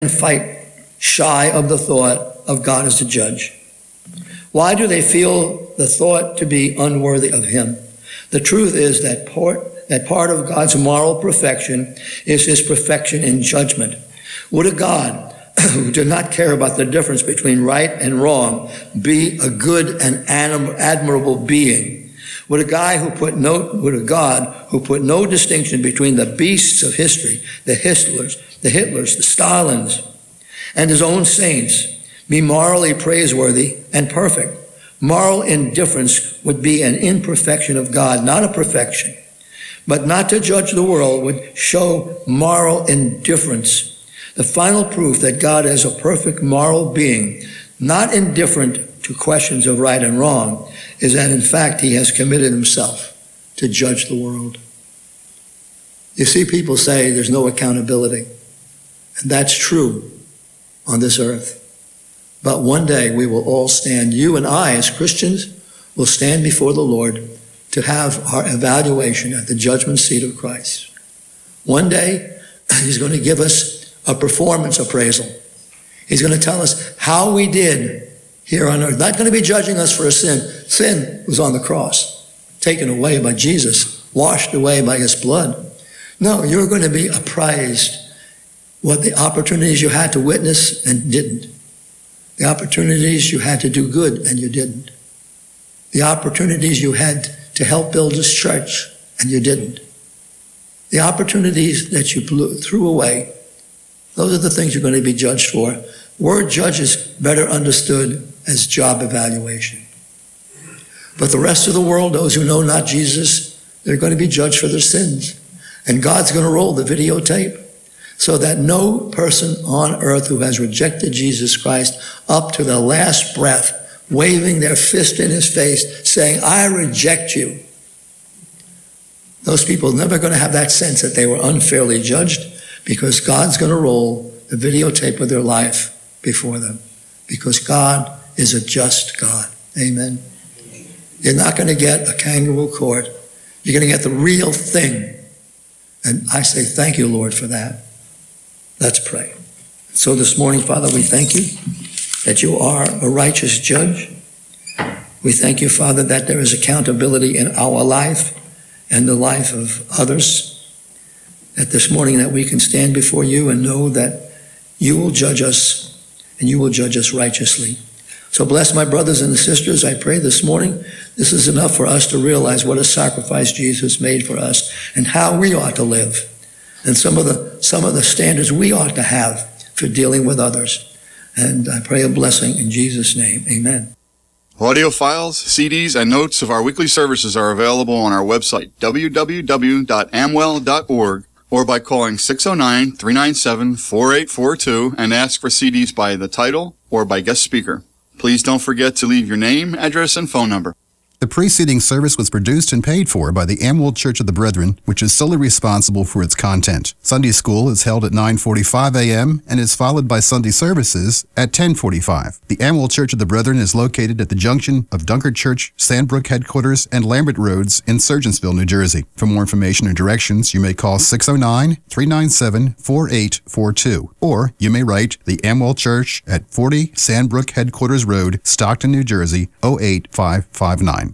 fight shy of the thought of God as a judge? Why do they feel the thought to be unworthy of him? The truth is that part of God's moral perfection is his perfection in judgment. Would a God who did not care about the difference between right and wrong be a good and admirable being? Would a God who put no distinction between the beasts of history, the Hitlers, the Stalins, and his own saints, be morally praiseworthy and perfect? Moral indifference would be an imperfection of God, not a perfection. But not to judge the world would show moral indifference. The final proof that God is a perfect moral being, not indifferent to questions of right and wrong, is that in fact he has committed himself to judge the world. You see, people say there's no accountability, and that's true on this earth. But one day we will all stand, you and I as Christians will stand before the Lord to have our evaluation at the judgment seat of Christ. One day he's going to give us a performance appraisal. He's going to tell us how we did here on earth. Not going to be judging us for a sin. Sin was on the cross, taken away by Jesus, washed away by his blood. No, you're going to be appraised what the opportunities you had to witness and didn't. The opportunities you had to do good and you didn't. The opportunities you had to help build this church and you didn't. The opportunities that you threw away, those are the things you're going to be judged for. Word judge is better understood as job evaluation. But the rest of the world, those who know not Jesus, they're going to be judged for their sins. And God's going to roll the videotape so that no person on earth who has rejected Jesus Christ up to the last breath, waving their fist in his face, saying, I reject you. Those people are never going to have that sense that they were unfairly judged, because God's going to roll the videotape of their life before them, because God is a just God. Amen. You're not going to get a kangaroo court. You're going to get the real thing. And I say, thank you, Lord, for that. Let's pray. So this morning, Father, we thank you that you are a righteous judge. We thank you, Father, that there is accountability in our life and the life of others. That this morning that we can stand before you and know that you will judge us and you will judge us righteously. So bless my brothers and sisters. I pray this morning this is enough for us to realize what a sacrifice Jesus made for us and how we ought to live, and some of the standards we ought to have for dealing with others. And I pray a blessing in Jesus' name. Amen. Audio files, CDs, and notes of our weekly services are available on our website, www.amwell.org, or by calling 609-397-4842 and ask for CDs by the title or by guest speaker. Please don't forget to leave your name, address, and phone number. The preceding service was produced and paid for by the Amwell Church of the Brethren, which is solely responsible for its content. Sunday school is held at 9:45 a.m. and is followed by Sunday services at 10:45. The Amwell Church of the Brethren is located at the junction of Dunkard Church, Sandbrook Headquarters, and Lambert Roads in Surgeonsville, New Jersey. For more information or directions, you may call 609-397-4842, or you may write the Amwell Church at 40 Sandbrook Headquarters Road, Stockton, New Jersey, 08559.